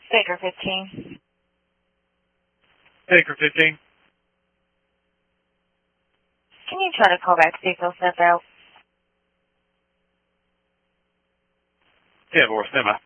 Baker 15. Baker 15. Can you try to call back, see if they'll step out? 10-4, stand by.